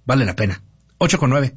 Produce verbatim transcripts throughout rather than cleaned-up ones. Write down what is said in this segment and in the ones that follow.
vale la pena. ocho con nueve.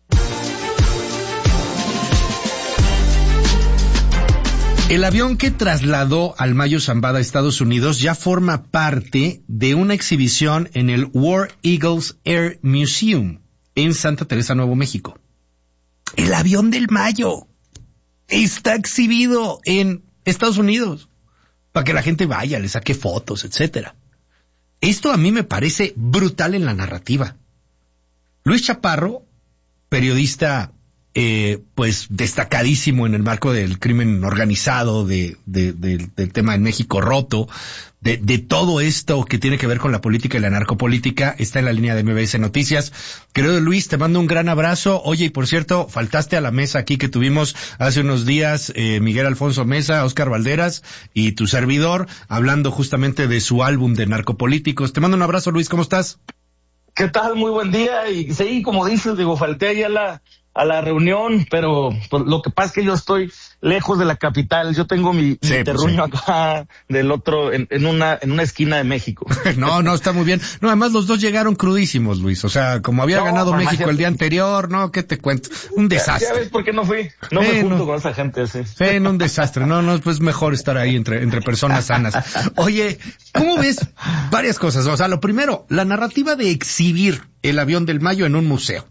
El avión que trasladó al Mayo Zambada a Estados Unidos ya forma parte de una exhibición en el War Eagles Air Museum en Santa Teresa, Nuevo México. El avión del Mayo está exhibido en Estados Unidos para que la gente vaya, le saque fotos, etcétera. Esto a mí me parece brutal en la narrativa. Luis Chaparro, periodista Eh, pues destacadísimo en el marco del crimen organizado, de, de, de del tema en México roto, de, de todo esto que tiene que ver con la política y la narcopolítica, está en la línea de M B S Noticias. Querido Luis, te mando un gran abrazo. Oye, y por cierto, faltaste a la mesa aquí que tuvimos hace unos días, eh, Miguel Alfonso Mesa, Óscar Valderas y tu servidor, hablando justamente de su álbum de narcopolíticos. Te mando un abrazo, Luis, ¿cómo estás? ¿Qué tal? Muy buen día. Y sí, como dices, digo, falté ahí a la a la reunión, pero pues, lo que pasa es que yo estoy lejos de la capital. Yo tengo mi, sí, mi terruño pues, sí. acá del otro, en, en una en una esquina de México. No, no, está muy bien. No, además los dos llegaron crudísimos, Luis. O sea, como había no, ganado México ya... el día anterior, no, ¿qué te cuento? Un desastre. Ya, ya ves por qué no fui. No eh, me junto no. con esa gente, sí. Sí, no, un desastre. No, no, pues mejor estar ahí entre, entre personas sanas. Oye, ¿cómo ves? Varias cosas. O sea, lo primero, la narrativa de exhibir el avión del Mayo en un museo.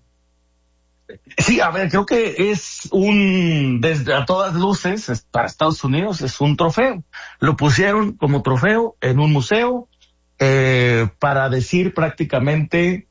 Sí, a ver, creo que es un, desde a todas luces, para Estados Unidos, es un trofeo. Lo pusieron como trofeo en un museo, eh, para decir prácticamente,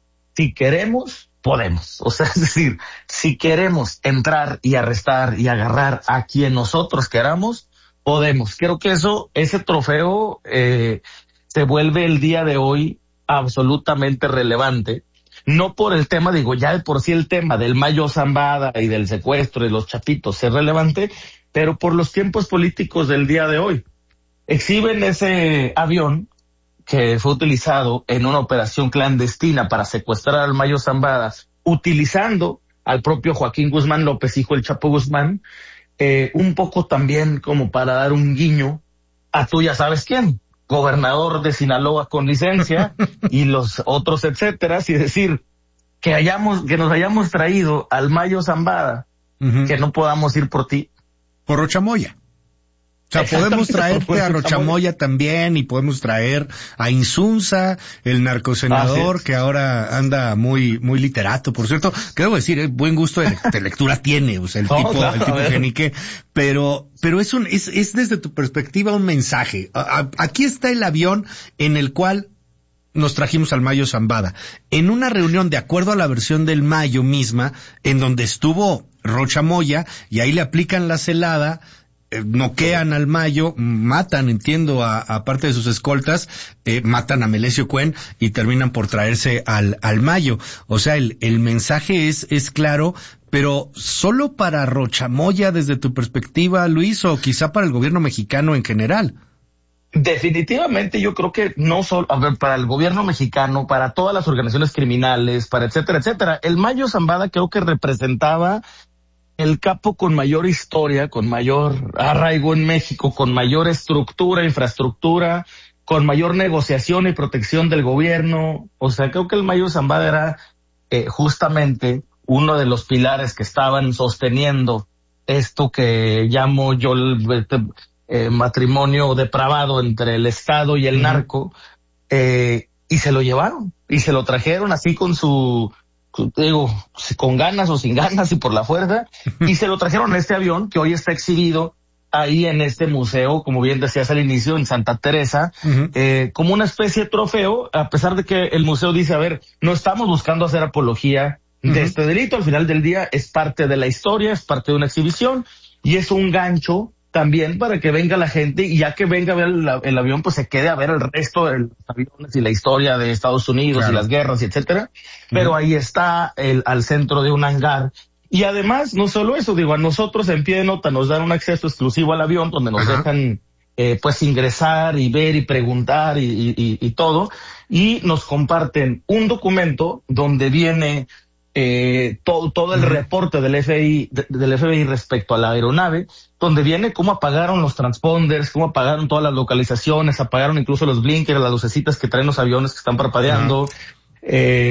si queremos, podemos. O sea, es decir, si queremos entrar y arrestar y agarrar a quien nosotros queramos, podemos. Creo que eso, ese trofeo, eh, se vuelve el día de hoy absolutamente relevante. No por el tema, digo, ya de por sí el tema del Mayo Zambada y del secuestro de los chapitos es relevante, pero por los tiempos políticos del día de hoy. Exhiben ese avión que fue utilizado en una operación clandestina para secuestrar al Mayo Zambada, utilizando al propio Joaquín Guzmán López, hijo del Chapo Guzmán, eh, un poco también como para dar un guiño a tú ya sabes quién. Gobernador de Sinaloa con licencia y los otros etcétera, y decir que hayamos, que nos hayamos traído al Mayo Zambada, uh-huh. que no podamos ir por ti. Por Rochamoya. O sea, podemos traerte a Rochamoya también y podemos traer a Insunza, el narcosenador, que ahora anda muy muy literato, por cierto. Que debo decir, eh, buen gusto de, de lectura tiene, o sea, el no, tipo, claro, el tipo genique, pero pero es un es es desde tu perspectiva un mensaje. A, a, aquí está el avión en el cual nos trajimos al Mayo Zambada. En una reunión, de acuerdo a la versión del Mayo misma, en donde estuvo Rochamoya, y ahí le aplican la celada, noquean al Mayo, matan, entiendo, a, a parte de sus escoltas, eh, matan a Melesio Cuen y terminan por traerse al, al Mayo. O sea, el, el mensaje es, es claro, pero ¿solo para Rochamoya desde tu perspectiva, Luis, o quizá para el gobierno mexicano en general? Definitivamente yo creo que no solo, a ver, para el gobierno mexicano, para todas las organizaciones criminales, para etcétera, etcétera. El Mayo Zambada creo que representaba el capo con mayor historia, con mayor arraigo en México, con mayor estructura, infraestructura, con mayor negociación y protección del gobierno. O sea, creo que el Mayo Zambada era eh, justamente uno de los pilares que estaban sosteniendo esto que llamo yo el eh, matrimonio depravado entre el Estado y el uh-huh. narco, eh, y se lo llevaron, y se lo trajeron así con su... digo, con ganas o sin ganas y por la fuerza, y se lo trajeron a este avión que hoy está exhibido ahí en este museo, como bien decías al inicio, en Santa Teresa, uh-huh. eh, como una especie de trofeo, a pesar de que el museo dice, a ver, no estamos buscando hacer apología uh-huh. de este delito, al final del día es parte de la historia, es parte de una exhibición, y es un gancho también para que venga la gente, y ya que venga a ver el, el avión, pues se quede a ver el resto de los aviones y la historia de Estados Unidos, claro, y las guerras y etcétera. Uh-huh. Pero ahí está el, al centro de un hangar. Y además, no solo eso, digo, a nosotros en pie de nota nos dan un acceso exclusivo al avión donde nos uh-huh. dejan eh, pues ingresar y ver y preguntar y, y, y, y todo. Y nos comparten un documento donde viene eh, todo, todo el uh-huh. reporte del F B I, de, del F B I respecto a la aeronave, donde viene cómo apagaron los transponders, cómo apagaron todas las localizaciones, apagaron incluso los blinkers, las lucecitas que traen los aviones que están parpadeando. Uh-huh. eh,